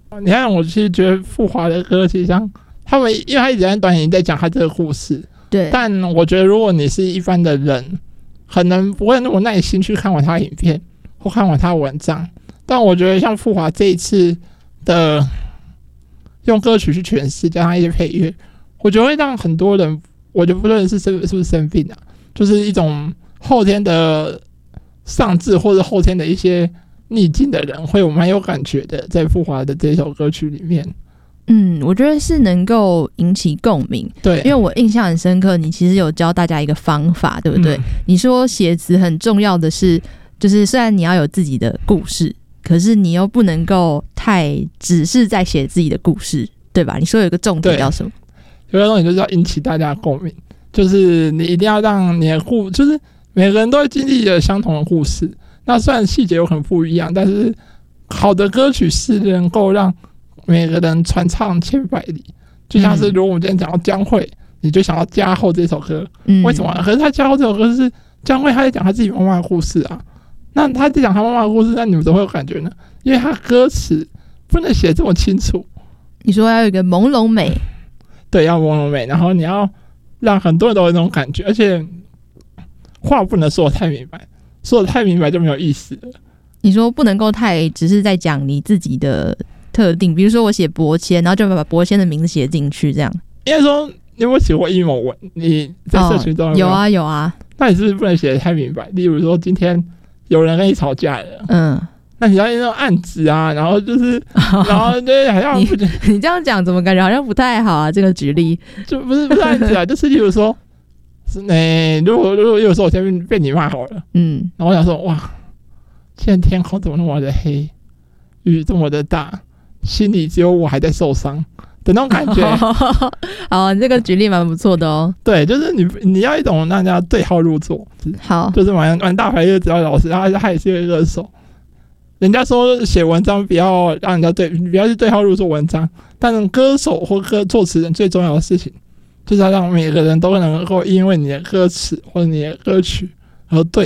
你看，我其实觉得富华的歌，其实像他们，因为他一直在短影在讲他这个故事， 对。 但我觉得，如果你是一般的人，可能不会那么耐心去看完他的影片或看完他的文章。但我觉得，像富华这一次的用歌曲去诠释，加上一些配乐，我觉得会让很多人，我就不论是不是生病啊，就是一种后天的丧志或者后天的一些逆境的人，会有蛮有感觉的，在富华的这首歌曲里面。 我觉得是能够引起共鸣。 对， 因为我印象很深刻，你其实有教大家一个方法，对不对？你说写词很重要的是，就是虽然你要有自己的故事，可是你又不能够太只是在写自己的故事，对吧？你说有一个重点叫什么？ 有个重点就是要引起大家的共鸣，就是你一定要让你的就是每个人都会经历了相同的故事。那虽然细节有可能不一样，但是好的歌曲是能够让每个人传唱千百里。就像是如果我们今天讲到江蕙，你就想到家后这首歌，为什么？可是他家后这首歌是江蕙他在讲他自己妈妈的故事啊。那他在讲他妈妈的故事，那你们怎么会有感觉呢？因为他歌词不能写这么清楚。 你说要有一个朦胧美， 对，要朦胧美，然后你要让很多人都有那种感觉，而且话不能说得太明白，说得太明白就没有意思了。 你说不能够太只是在讲你自己的特定，比如说我写博谦，然后就把博谦的名字写进去，这样。 应该说，你有没有写过阴谋文？你在社群中有啊有啊。 那你是不是不能写得太明白？例如说，今天有人跟你吵架了，那你要那种暗指啊，然后就是，然后对，好像你这样讲怎么感觉好像不太好啊？这个举例就不是暗指啊，就是例如说，如果有时候我前面被你骂好了，然后我想说，哇，现在天空怎么那么的黑，雨这么的大，心里只有我还在受伤的那种感觉。 好，这个举例蛮不错的哦。 对，就是你要一种让人家对号入座。 好， 就是蛮大牌的指导老师，他也是一个歌手。人家说写文章不要让人家不要去对号入座文章，但歌手或作词人最重要的事情，就是要让每个人都能够因为你的歌词或者你的歌曲而对